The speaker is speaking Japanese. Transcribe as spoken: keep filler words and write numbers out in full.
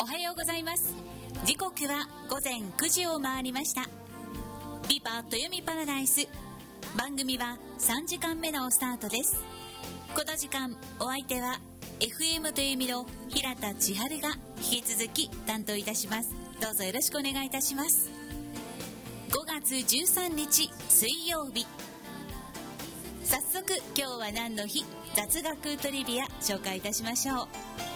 おはようございます。時刻は午前くじを回りました。ビバ豊見パラダイス、番組はさんじかんめのスタートです。この時間お相手は エフエム 豊見の平田千春が引き続き担当いたします。どうぞよろしくお願いいたします。ごがつじゅうさんにち水曜日、早速今日は何の日、雑学トリビア紹介いたしましょう。